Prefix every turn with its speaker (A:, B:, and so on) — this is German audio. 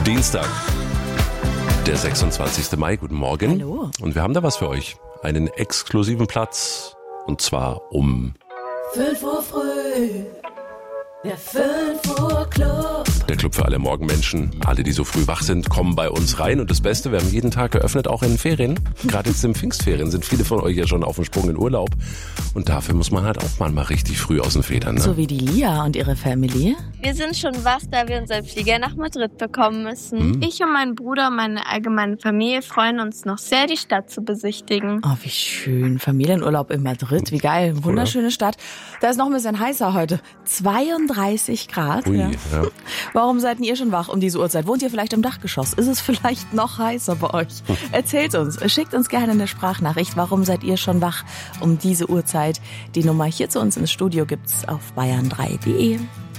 A: Dienstag, der 26. Mai. Guten Morgen.
B: Hallo.
A: Und wir haben da was für euch. Einen exklusiven Platz. Und zwar um
B: 5 Uhr früh, der 5 Uhr Club.
A: der Club für alle Morgenmenschen. Alle, die so früh wach sind, kommen bei uns rein. Und das Beste, wir haben jeden Tag geöffnet, auch in den Ferien. Gerade jetzt in Pfingstferien sind viele von euch ja schon auf dem Sprung in Urlaub. Und dafür muss man halt auch mal richtig früh aus den Federn. Ne?
B: So wie die Lia und ihre Familie.
C: Wir sind schon wach, da wir unseren Flieger nach Madrid bekommen müssen. Ich und mein Bruder und meine allgemeine Familie freuen uns noch sehr, die Stadt zu besichtigen.
B: Oh, wie schön. Familienurlaub in Madrid. Wie geil. Wunderschöne Stadt. Da ist noch ein bisschen heißer heute. 32 Grad.
A: Ui,
B: ja.
A: ja.
B: Warum seid ihr schon wach um diese Uhrzeit? Wohnt ihr vielleicht im Dachgeschoss? Ist es vielleicht noch heißer bei euch? Erzählt uns. Schickt uns gerne eine Sprachnachricht. Warum seid ihr schon wach um diese Uhrzeit? Die Nummer hier zu uns ins Studio gibt's auf bayern3.de.